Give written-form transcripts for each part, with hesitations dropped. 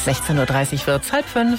16:30 Uhr wird's 4:30.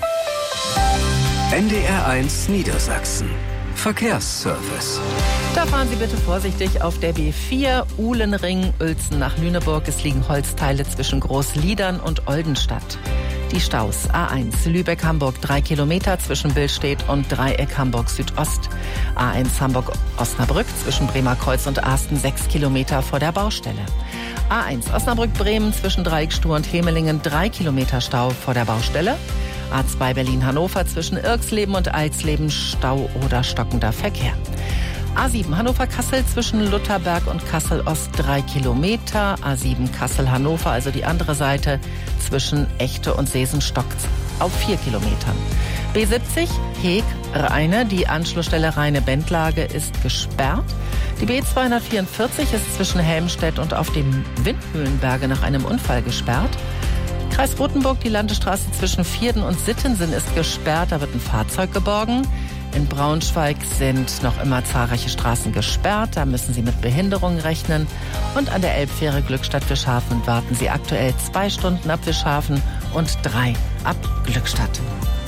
NDR1 Niedersachsen. Verkehrsservice. Da fahren Sie bitte vorsichtig auf der B4 Uhlenring, Uelzen nach Lüneburg. Es liegen Holzteile zwischen Großliedern und Oldenstadt. Die Staus: A1 Lübeck-Hamburg 3 Kilometer zwischen Billstedt und Dreieck Hamburg Südost. A1 Hamburg-Osnabrück zwischen Bremerkreuz und Asten 6 Kilometer vor der Baustelle. A1 Osnabrück-Bremen zwischen Dreieckstuhl und Hemelingen 3 Kilometer Stau vor der Baustelle. A2 Berlin-Hannover zwischen Irksleben und Alsleben Stau oder stockender Verkehr. A7 Hannover-Kassel zwischen Lutherberg und Kassel-Ost 3 Kilometer. A7 Kassel-Hannover, also die andere Seite, zwischen Echte und Seesen-Stock auf 4 Kilometern. B70 Heeg-Rheine, die Anschlussstelle Rheine-Bendlage ist gesperrt. Die B244 ist zwischen Helmstedt und auf dem Windmühlenberge nach einem Unfall gesperrt. Kreis Rothenburg, die Landesstraße zwischen Vierden und Sittensen ist gesperrt, da wird ein Fahrzeug geborgen. In Braunschweig sind noch immer zahlreiche Straßen gesperrt, da müssen Sie mit Behinderungen rechnen. Und an der Elbfähre Glückstadt-Wischhafen warten Sie aktuell 2 Stunden ab Wischhafen und 3 ab Glückstadt.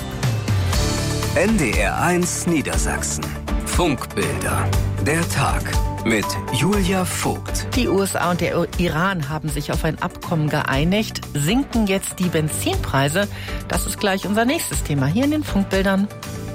NDR1 Niedersachsen. Funkbilder. Der Tag mit Julia Vogt. Die USA und der Iran haben sich auf ein Abkommen geeinigt. Sinken jetzt die Benzinpreise? Das ist gleich unser nächstes Thema hier in den Funkbildern.